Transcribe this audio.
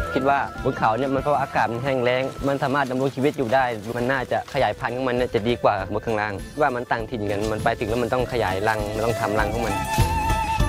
คิดว่าบนเขาเนี่ยมันเพราะอากาศมันแห้งแล้งมันสามารถดำรงชีวิตอยู่ได้มันน่าจะขยายพันธุ์ของมันจะดีกว่าบนข้างล่างว่ามันต่างถิ่นกันมันไปถึงแล้วมันต้องขยายรังมันต้องทำรังของมัน